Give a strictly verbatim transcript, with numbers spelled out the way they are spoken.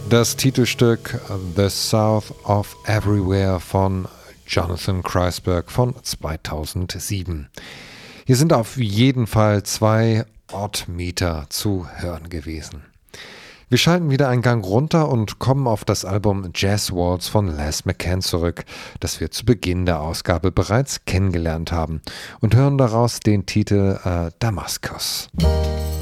Das Titelstück The South of Everywhere von Jonathan Kreisberg von zweitausendsieben. Hier sind auf jeden Fall zwei Oddmeter zu hören gewesen. Wir schalten wieder einen Gang runter und kommen auf das Album Jazz Waltz von Les McCann zurück, das wir zu Beginn der Ausgabe bereits kennengelernt haben, und hören daraus den Titel äh, Damaskus.